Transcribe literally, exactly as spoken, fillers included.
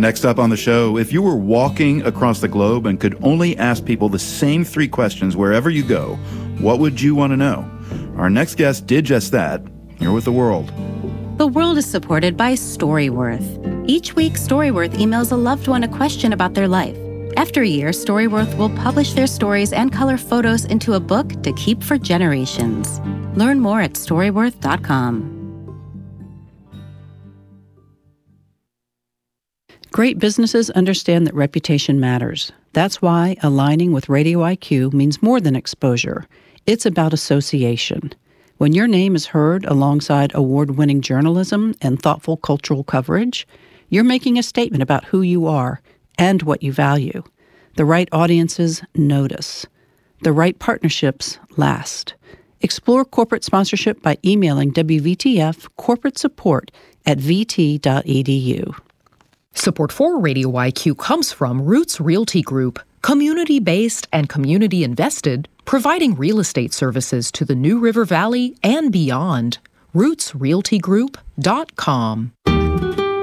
Next up on the show, if you were walking across the globe and could only ask people the same three questions wherever you go, what would you want to know? Our next guest did just that. Here with The World. The World is supported by Storyworth. Each week, Storyworth emails a loved one a question about their life. After a year, Storyworth will publish their stories and color photos into a book to keep for generations. Learn more at storyworth dot com. Great businesses understand that reputation matters. That's why aligning with Radio I Q means more than exposure. It's about association. When your name is heard alongside award-winning journalism and thoughtful cultural coverage, you're making a statement about who you are and what you value. The right audiences notice. The right partnerships last. Explore corporate sponsorship by emailing W V T F corporate support at v t dot e d u. Support for Radio I Q comes from Roots Realty Group, community-based and community-invested, providing real estate services to the New River Valley and beyond. roots realty group dot com.